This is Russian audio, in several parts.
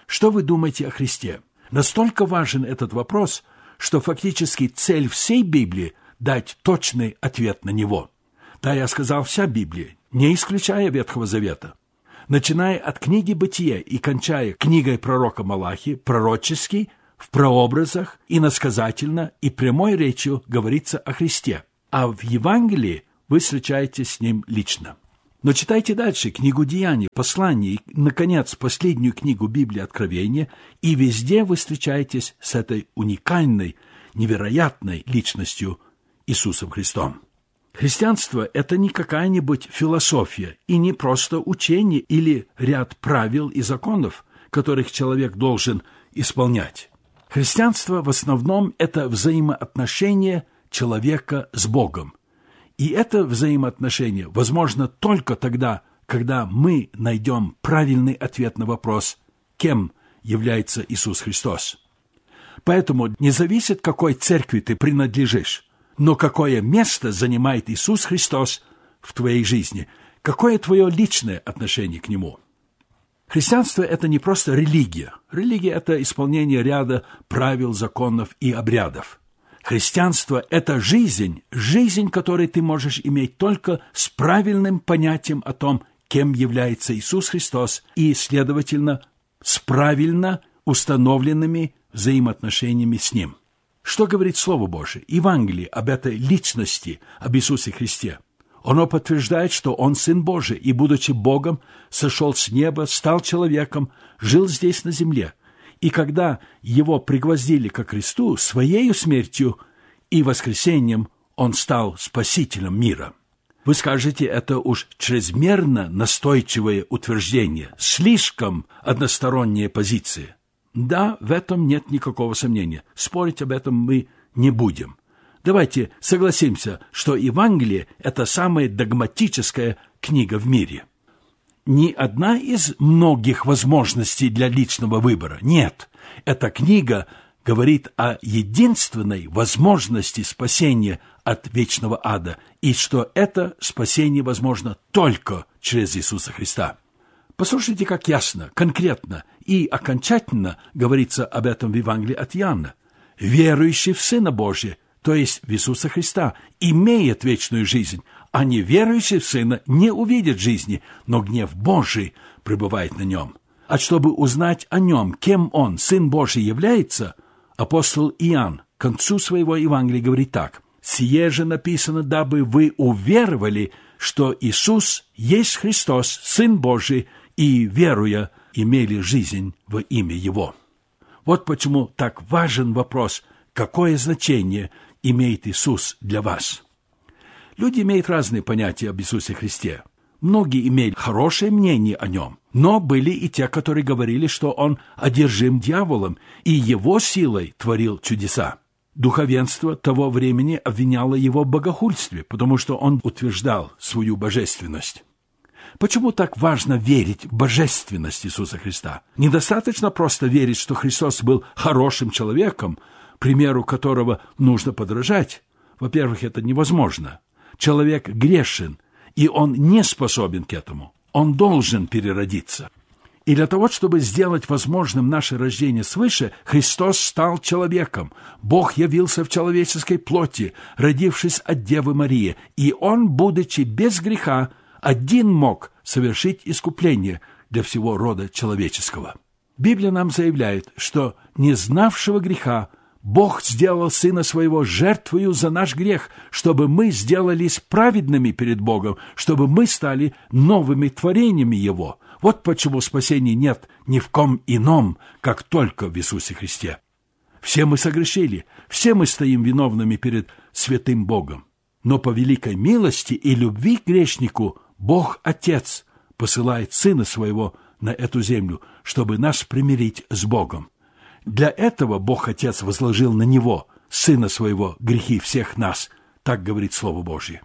Что вы думаете о Христе? Настолько важен этот вопрос, что фактически цель всей Библии – дать точный ответ на него. Да, я сказал, вся Библия, не исключая Ветхого Завета. Начиная от книги Бытия и кончая книгой пророка Малахии, пророчески, в прообразах, иносказательно и прямой речью говорится о Христе. А в Евангелии вы встречаетесь с ним лично. Но читайте дальше книгу Деяний, послания и, наконец, последнюю книгу Библии Откровения, и везде вы встречаетесь с этой уникальной, невероятной личностью Иисусом Христом. Христианство – это не какая-нибудь философия и не просто учение или ряд правил и законов, которых человек должен исполнять. Христианство в основном – это взаимоотношение человека с Богом. И это взаимоотношение возможно только тогда, когда мы найдем правильный ответ на вопрос, кем является Иисус Христос. Поэтому не зависит, какой церкви ты принадлежишь, но какое место занимает Иисус Христос в твоей жизни, какое твое личное отношение к Нему. Христианство – это не просто религия. Религия – это исполнение ряда правил, законов и обрядов. Христианство – это жизнь, которую ты можешь иметь только с правильным понятием о том, кем является Иисус Христос, и, следовательно, с правильно установленными взаимоотношениями с Ним. Что говорит Слово Божие, Евангелие об этой личности, об Иисусе Христе? Оно подтверждает, что Он Сын Божий, и, будучи Богом, сошел с неба, стал человеком, жил здесь на земле. И когда Его пригвоздили ко кресту, Своею смертью и воскресением Он стал Спасителем мира. Вы скажете, это уж чрезмерно настойчивое утверждение, слишком односторонняя позиция. Да, в этом нет никакого сомнения. Спорить об этом мы не будем. Давайте согласимся, что Евангелие – это самая догматическая книга в мире. Не одна из многих возможностей для личного выбора. Нет, эта книга говорит о единственной возможности спасения от вечного ада, и что это спасение возможно только через Иисуса Христа. Послушайте, как ясно, конкретно и окончательно говорится об этом в Евангелии от Иоанна. Верующий в Сына Божия, то есть в Иисуса Христа, имеет вечную жизнь, а неверующий в Сына не увидит жизни, но гнев Божий пребывает на нем. А чтобы узнать о нем, кем он, Сын Божий, является, апостол Иоанн к концу своего Евангелия говорит так: «Сие же написано, дабы вы уверовали, что Иисус есть Христос, Сын Божий, и, веруя, имели жизнь во имя Его». Вот почему так важен вопрос, какое значение имеет Иисус для вас. Люди имеют разные понятия об Иисусе Христе. Многие имели хорошее мнение о Нем, но были и те, которые говорили, что Он одержим дьяволом и Его силой творил чудеса. Духовенство того времени обвиняло Его в богохульстве, потому что Он утверждал свою божественность. Почему так важно верить в божественность Иисуса Христа? Недостаточно просто верить, что Христос был хорошим человеком, примеру которого нужно подражать. Во-первых, это невозможно. Человек грешен, и он не способен к этому. Он должен переродиться. И для того, чтобы сделать возможным наше рождение свыше, Христос стал человеком. Бог явился в человеческой плоти, родившись от Девы Марии, и Он, будучи без греха, один мог совершить искупление для всего рода человеческого. Библия нам заявляет, что не знавшего греха Бог сделал Сына Своего жертвою за наш грех, чтобы мы сделались праведными перед Богом, чтобы мы стали новыми творениями Его. Вот почему спасения нет ни в ком ином, как только в Иисусе Христе. Все мы согрешили, все мы стоим виновными перед святым Богом. Но по великой милости и любви к грешнику Бог Отец посылает Сына Своего на эту землю, чтобы нас примирить с Богом. Для этого Бог Отец возложил на Него, Сына Своего, грехи всех нас, так говорит Слово Божье.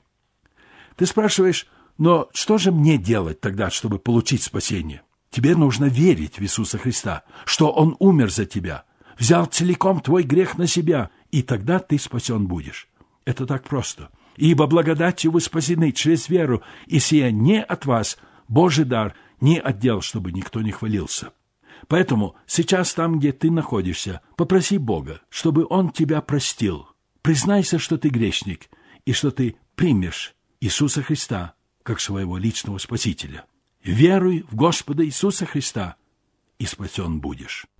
Ты спрашиваешь, но что же мне делать тогда, чтобы получить спасение? Тебе нужно верить в Иисуса Христа, что Он умер за тебя, взял целиком твой грех на себя, и тогда ты спасен будешь. Это так просто. Ибо благодатью вы спасены через веру, и сия не от вас, Божий дар, не от дел, чтобы никто не хвалился. Поэтому сейчас там, где ты находишься, попроси Бога, чтобы Он тебя простил. Признайся, что ты грешник, и что ты примешь Иисуса Христа как своего личного Спасителя. Веруй в Господа Иисуса Христа, и спасен будешь.